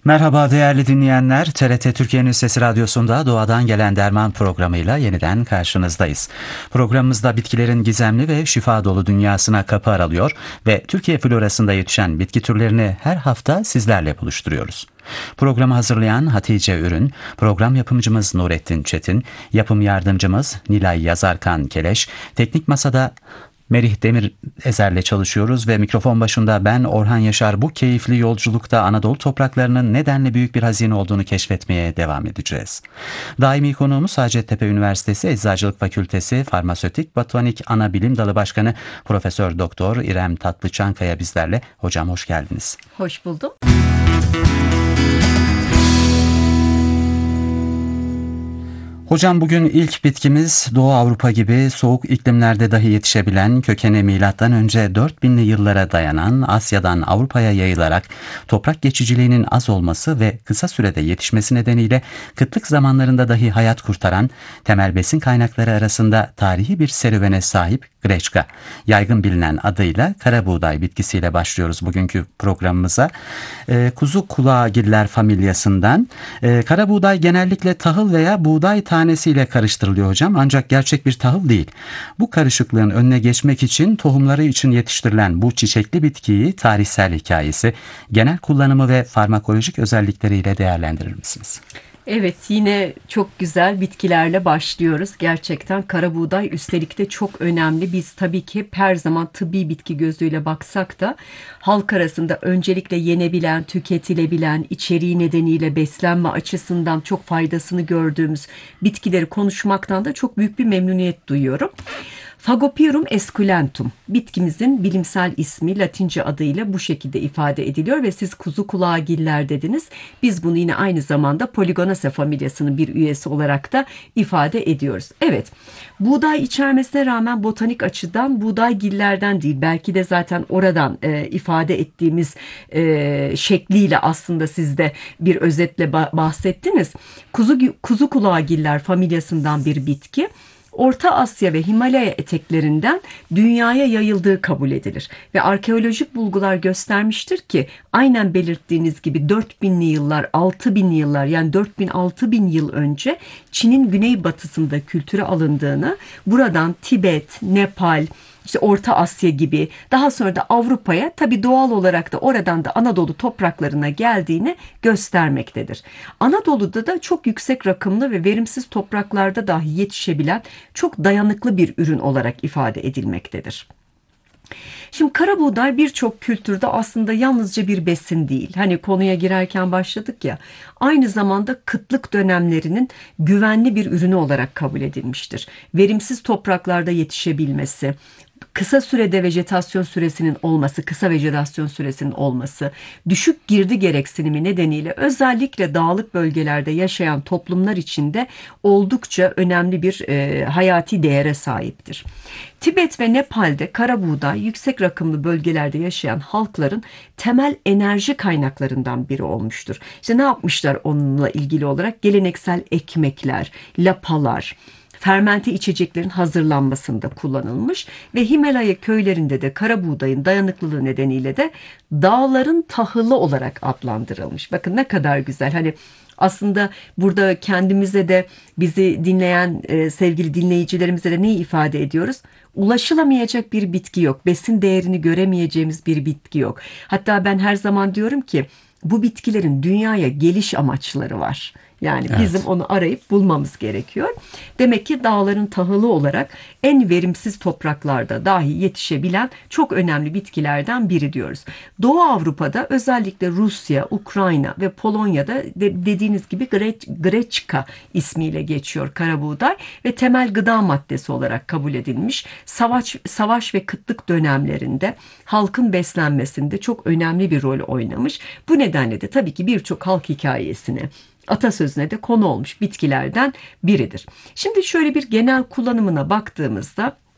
Merhaba değerli dinleyenler, TRT Türkiye'nin Sesi Radyosu'nda Doğadan Gelen Derman programıyla yeniden karşınızdayız. Programımızda bitkilerin gizemli ve şifa dolu dünyasına kapı aralıyor ve Türkiye florasında yetişen bitki türlerini her hafta sizlerle buluşturuyoruz. Programı hazırlayan Hatice Ürün, program yapımcımız Nurettin Çetin, yapım yardımcımız Nilay Yazarkan Keleş, teknik masada Merih Demir Ezer'le çalışıyoruz ve mikrofon başında ben Orhan Yaşar bu keyifli yolculukta Anadolu topraklarının nedenli büyük bir hazine olduğunu keşfetmeye devam edeceğiz. Daimi konuğumuz Hacettepe Üniversitesi Eczacılık Fakültesi Farmasötik Botanik Ana Bilim Dalı Başkanı Profesör Doktor İrem Tatlıçankaya bizlerle. Hocam hoş geldiniz. Hoş buldum. Hocam bugün ilk bitkimiz Doğu Avrupa gibi soğuk iklimlerde dahi yetişebilen, kökeni M.Ö. 4000'li yıllara dayanan, Asya'dan Avrupa'ya yayılarak toprak geçiciliğinin az olması ve kısa sürede yetişmesi nedeniyle kıtlık zamanlarında dahi hayat kurtaran, temel besin kaynakları arasında tarihi bir serüvene sahip Greçka. Yaygın bilinen adıyla kara buğday bitkisiyle başlıyoruz bugünkü programımıza. Kuzu kulağgiller familyasından. Kara buğday genellikle tahıl veya buğday tanesiyle karıştırılıyor hocam, ancak gerçek bir tahıl değil. Bu karışıklığın önüne geçmek için tohumları için yetiştirilen bu çiçekli bitkiyi tarihsel hikayesi, genel kullanımı ve farmakolojik özellikleriyle değerlendirir misiniz? Evet, yine çok güzel bitkilerle başlıyoruz. Gerçekten kara buğday üstelik de çok önemli. Biz tabii ki hep her zaman tıbbi bitki gözüyle baksak da halk arasında öncelikle yenebilen, tüketilebilen, içeriği nedeniyle beslenme açısından çok faydasını gördüğümüz bitkileri konuşmaktan da çok büyük bir memnuniyet duyuyorum. Fagopirum esculentum bitkimizin bilimsel ismi, Latince adıyla bu şekilde ifade ediliyor ve siz kuzu kulağgiller dediniz. Biz bunu yine aynı zamanda Polygonaceae familyasının bir üyesi olarak da ifade ediyoruz. Evet, buğday içermesine rağmen botanik açıdan buğdaygillerden değil, belki de zaten oradan ifade ettiğimiz şekliyle aslında siz de bir özetle bahsettiniz. Kuzu kulağgiller familyasından bir bitki. Orta Asya ve Himalaya eteklerinden dünyaya yayıldığı kabul edilir. Ve arkeolojik bulgular göstermiştir ki aynen belirttiğiniz gibi 4000'li yıllar, 6000'li yıllar, yani 4000-6000 yıl önce Çin'in güneybatısında kültüre alındığını, buradan Tibet, Nepal, İşte Orta Asya gibi, daha sonra da Avrupa'ya, tabii doğal olarak da oradan da Anadolu topraklarına geldiğini göstermektedir. Anadolu'da da çok yüksek rakımlı ve verimsiz topraklarda dahi yetişebilen çok dayanıklı bir ürün olarak ifade edilmektedir. Şimdi kara buğday birçok kültürde aslında yalnızca bir besin değil. Hani konuya girerken başladık ya, aynı zamanda kıtlık dönemlerinin güvenli bir ürünü olarak kabul edilmiştir. Verimsiz topraklarda yetişebilmesi, kısa sürede vejetasyon süresinin olması, kısa vejetasyon süresinin olması, düşük girdi gereksinimi nedeniyle özellikle dağlık bölgelerde yaşayan toplumlar için de oldukça önemli bir hayati değere sahiptir. Tibet ve Nepal'de kara buğday yüksek rakımlı bölgelerde yaşayan halkların temel enerji kaynaklarından biri olmuştur. İşte ne yapmışlar onunla ilgili olarak? Geleneksel ekmekler, lapalar, fermente içeceklerin hazırlanmasında kullanılmış ve Himalaya köylerinde de kara buğdayın dayanıklılığı nedeniyle de dağların tahılı olarak adlandırılmış. Bakın ne kadar güzel. Hani aslında burada kendimize de, bizi dinleyen sevgili dinleyicilerimize de neyi ifade ediyoruz? Ulaşılamayacak bir bitki yok. Besin değerini göremeyeceğimiz bir bitki yok. Hatta ben her zaman diyorum ki bu bitkilerin dünyaya geliş amaçları var. Yani bizim onu arayıp bulmamız gerekiyor. Demek ki dağların tahılı olarak en verimsiz topraklarda dahi yetişebilen çok önemli bitkilerden biri diyoruz. Doğu Avrupa'da özellikle Rusya, Ukrayna ve Polonya'da dediğiniz gibi Greçka ismiyle geçiyor kara buğday ve temel gıda maddesi olarak kabul edilmiş. Savaş ve kıtlık dönemlerinde halkın beslenmesinde çok önemli bir rol oynamış. Bu nedenle de tabii ki birçok halk hikayesine, atasözüne de konu olmuş bitkilerden biridir. Şimdi şöyle bir genel kullanımına baktığımızda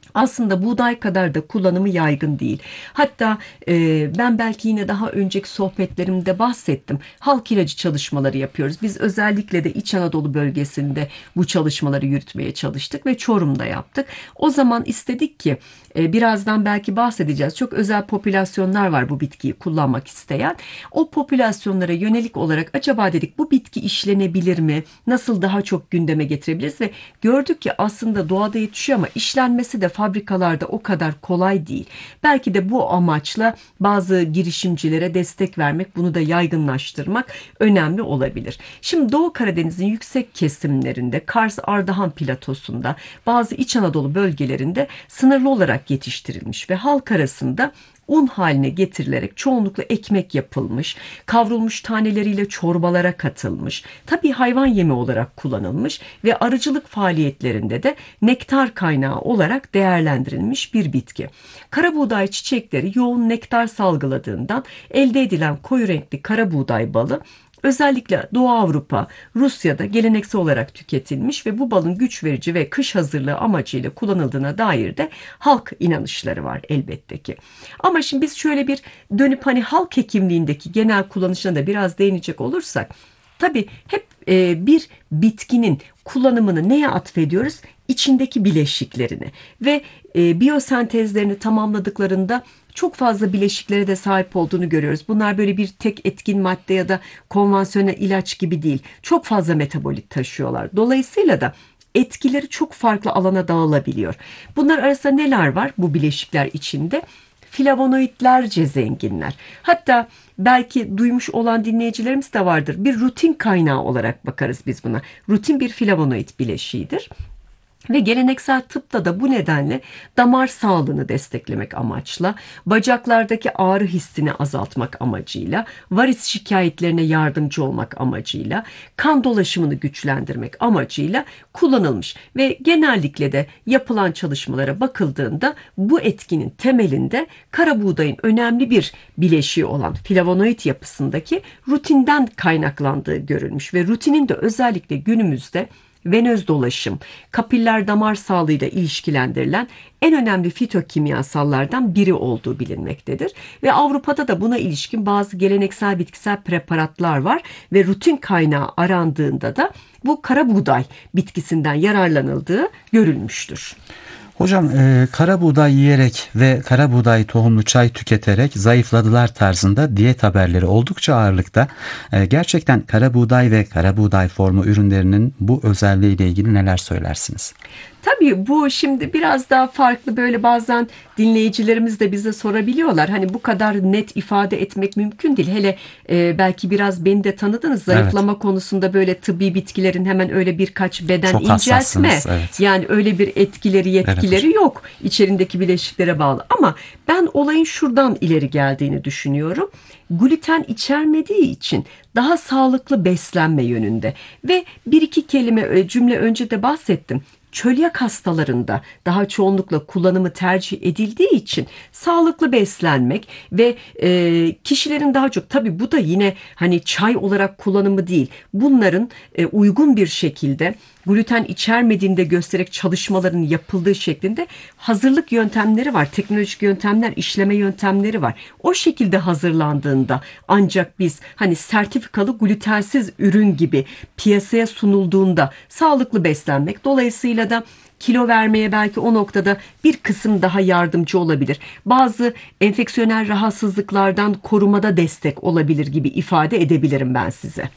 aslında buğday kadar da kullanımı yaygın değil. Hatta ben belki yine daha önceki sohbetlerimde bahsettim. Halk ilacı çalışmaları yapıyoruz. Biz özellikle de İç Anadolu bölgesinde bu çalışmaları yürütmeye çalıştık ve Çorum'da yaptık. O zaman istedik ki birazdan belki bahsedeceğiz. Çok özel popülasyonlar var bu bitkiyi kullanmak isteyen. O popülasyonlara yönelik olarak acaba dedik bu bitki işlenebilir mi? Nasıl daha çok gündeme getirebiliriz ve gördük ki aslında doğada yetişiyor ama işlenmesi de fabrikalarda o kadar kolay değil. Belki de bu amaçla bazı girişimcilere destek vermek, bunu da yaygınlaştırmak önemli olabilir. Şimdi Doğu Karadeniz'in yüksek kesimlerinde, Kars Ardahan platosunda, bazı İç Anadolu bölgelerinde sınırlı olarak yetiştirilmiş ve halk arasında un haline getirilerek çoğunlukla ekmek yapılmış, kavrulmuş taneleriyle çorbalara katılmış, tabii hayvan yemi olarak kullanılmış ve arıcılık faaliyetlerinde de nektar kaynağı olarak değerlendirilmiş bir bitki. Karabuğday çiçekleri yoğun nektar salgıladığından elde edilen koyu renkli karabuğday balı özellikle Doğu Avrupa, Rusya'da geleneksel olarak tüketilmiş ve bu balın güç verici ve kış hazırlığı amacıyla kullanıldığına dair de halk inanışları var elbette ki. Ama şimdi biz şöyle bir dönüp hani halk hekimliğindeki genel kullanışına da biraz değinecek olursak, tabii hep bir bitkinin kullanımını neye atfediyoruz? İçindeki bileşiklerini ve biyosentezlerini tamamladıklarında çok fazla bileşiklere de sahip olduğunu görüyoruz. Bunlar böyle bir tek etkin madde ya da konvansiyonel ilaç gibi değil. Çok fazla metabolit taşıyorlar. Dolayısıyla da etkileri çok farklı alana dağılabiliyor. Bunlar arasında neler var bu bileşikler içinde? Flavonoidlerce zenginler. Hatta belki duymuş olan dinleyicilerimiz de vardır. Bir rutin kaynağı olarak bakarız biz buna. Rutin bir flavonoid bileşiğidir. Ve geleneksel tıpta da bu nedenle damar sağlığını desteklemek amaçla, bacaklardaki ağrı hissini azaltmak amacıyla, varis şikayetlerine yardımcı olmak amacıyla, kan dolaşımını güçlendirmek amacıyla kullanılmış. Ve genellikle de yapılan çalışmalara bakıldığında bu etkinin temelinde karabuğdayın önemli bir bileşiği olan flavonoid yapısındaki rutinden kaynaklandığı görülmüş. Ve rutinin de özellikle günümüzde venöz dolaşım, kapiller damar sağlığıyla ilişkilendirilen en önemli fitokimyasallardan biri olduğu bilinmektedir. Ve Avrupa'da da buna ilişkin bazı geleneksel bitkisel preparatlar var ve rutin kaynağı arandığında da bu karabuğday bitkisinden yararlanıldığı görülmüştür. Hocam kara buğday yiyerek ve kara buğday tohumlu çay tüketerek zayıfladılar tarzında diyet haberleri oldukça ağırlıkta. Gerçekten kara buğday ve kara buğday formu ürünlerinin bu özelliğiyle ilgili neler söylersiniz? Tabii bu şimdi biraz daha farklı, böyle bazen dinleyicilerimiz de bize sorabiliyorlar. Hani bu kadar net ifade etmek mümkün değil. Hele belki biraz beni de tanıdınız. Zayıflama konusunda böyle tıbbi bitkilerin hemen öyle birkaç beden Çok inceltme. hassassınız, evet. Yani öyle bir etkileri, yetkileri Evet. yok. İçerindeki bileşiklere bağlı. Ama ben olayın şuradan ileri geldiğini düşünüyorum. Gluten içermediği için daha sağlıklı beslenme yönünde ve bir iki kelime cümle önce de bahsettim. Çölyak hastalarında daha çoğunlukla kullanımı tercih edildiği için sağlıklı beslenmek ve kişilerin daha çok, tabii bu da yine hani çay olarak kullanımı değil, bunların uygun bir şekilde gluten içermediğinde göstererek çalışmaların yapıldığı şeklinde hazırlık yöntemleri var. Teknolojik yöntemler, işleme yöntemleri var. O şekilde hazırlandığında ancak biz hani sertifikalı glutensiz ürün gibi piyasaya sunulduğunda sağlıklı beslenmek, dolayısıyla da kilo vermeye belki o noktada bir kısım daha yardımcı olabilir. Bazı enfeksiyonel rahatsızlıklardan korumada destek olabilir gibi ifade edebilirim ben size.